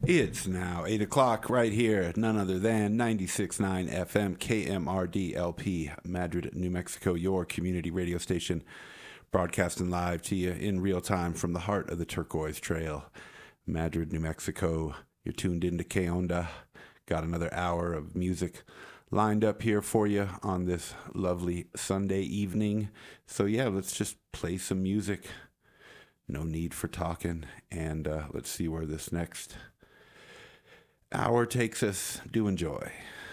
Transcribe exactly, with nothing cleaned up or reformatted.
It's now eight o'clock right here, none other than ninety-six point nine F M K M R D L P, Madrid, New Mexico, your community radio station, broadcasting live to you in real time from the heart of the Turquoise Trail, Madrid, New Mexico. You're tuned into K Onda. Got another hour of music lined up here for you on this lovely Sunday evening. So yeah, let's just play some music. No need for talking, and uh, let's see where this next hour takes us. Do enjoy.